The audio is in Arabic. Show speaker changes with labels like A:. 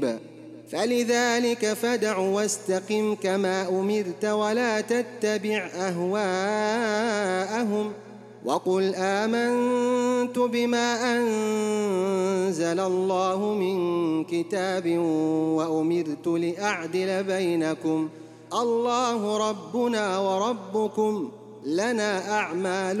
A: فلذلك فادع واستقم كما أمرت ولا تتبع أهواءهم وقل آمنت بما أنزل الله من كتاب وأمرت لأعدل بينكم الله ربنا وربكم لنا أعمالنا